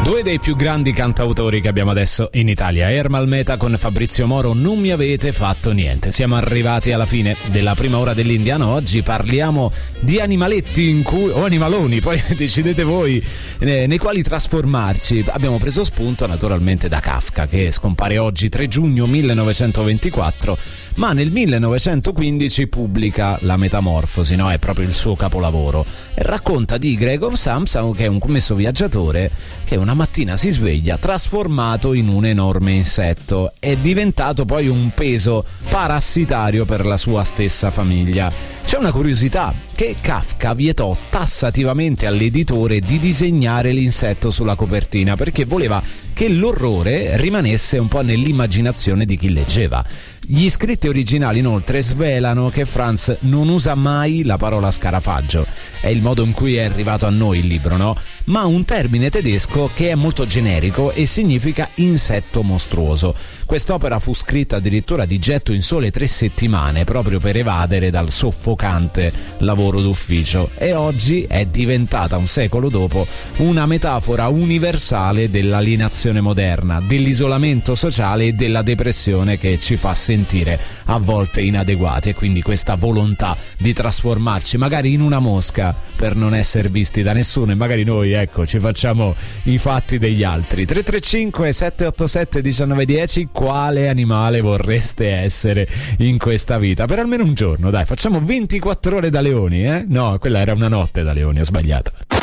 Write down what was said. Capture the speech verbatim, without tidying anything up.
Due dei più grandi cantautori che abbiamo adesso in Italia, Ermal Meta con Fabrizio Moro, Non mi avete fatto niente. Siamo arrivati alla fine della prima ora dell'Indiano. Oggi parliamo di animaletti in cui, o animaloni, poi decidete voi eh, nei quali trasformarci. Abbiamo preso spunto naturalmente da Kafka, che scompare oggi tre giugno millenovecentoventiquattro, ma nel millenovecentoquindici pubblica La Metamorfosi, no? È proprio il suo capolavoro, e racconta di Gregor Samsa, che è un commesso viaggiatore che una mattina si sveglia trasformato in un enorme insetto. È diventato poi un peso parassitario per la sua stessa famiglia. C'è una curiosità, che Kafka vietò tassativamente all'editore di disegnare l'insetto sulla copertina, perché voleva che l'orrore rimanesse un po' nell'immaginazione di chi leggeva. Gli scritti originali inoltre svelano che Franz non usa mai la parola scarafaggio, è il modo in cui è arrivato a noi il libro, no? Ma un termine tedesco che è molto generico e significa insetto mostruoso. Quest'opera fu scritta addirittura di getto in sole tre settimane, proprio per evadere dal soffocante lavoro d'ufficio, e oggi è diventata, un secolo dopo, una metafora universale dell'alienazione moderna, dell'isolamento sociale e della depressione che ci fa sentire a volte inadeguati, e quindi questa volontà di trasformarci magari in una mosca per non essere visti da nessuno, e magari noi, ecco, ci facciamo i fatti degli altri. Tre tre cinque sette otto sette uno nove uno zero. Quale animale vorreste essere in questa vita? Per almeno un giorno, dai, facciamo ventiquattro ore da leoni, eh? No, quella era una notte da leoni, ho sbagliato.